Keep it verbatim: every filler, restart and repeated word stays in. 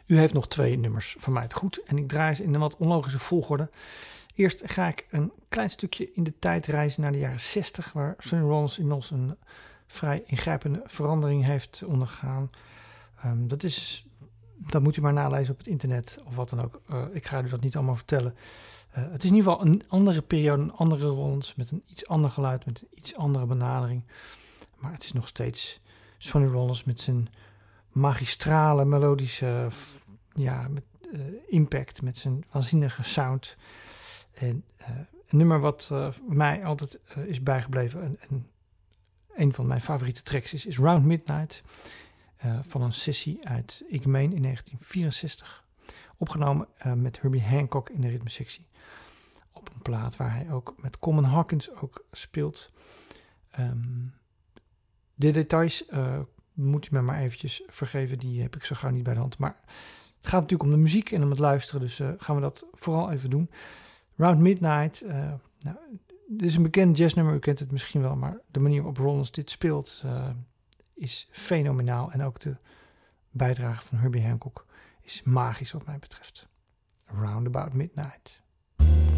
U heeft nog twee nummers van mij te goed en ik draai ze in een wat onlogische volgorde. Eerst ga ik een klein stukje in de tijd reizen naar de jaren zestig, waar Sonny Rollins inmiddels een vrij ingrijpende verandering heeft ondergaan. Um, dat is, dat moet u maar nalezen op het internet of wat dan ook. Uh, ik ga u dat niet allemaal vertellen. Uh, het is in ieder geval een andere periode, een andere Rollins, met een iets ander geluid, met een iets andere benadering. Maar het is nog steeds Sonny Rollins met zijn magistrale, melodische ja, met, uh, impact, met zijn waanzinnige sound. En uh, een nummer wat uh, mij altijd uh, is bijgebleven en, en een van mijn favoriete tracks is, is Round Midnight. Uh, van een sessie uit, ik meen in negentien vierenzestig. Opgenomen uh, met Herbie Hancock in de ritmesectie. Op een plaat waar hij ook met Coleman Hawkins ook speelt. Um, de details uh, moet u me maar eventjes vergeven. Die heb ik zo gauw niet bij de hand. Maar het gaat natuurlijk om de muziek en om het luisteren. Dus uh, gaan we dat vooral even doen. Round Midnight. Uh, nou, dit is een bekend jazznummer. U kent het misschien wel. Maar de manier waarop Rollins dit speelt uh, is fenomenaal. En ook de bijdrage van Herbie Hancock is magisch wat mij betreft. Round About Midnight.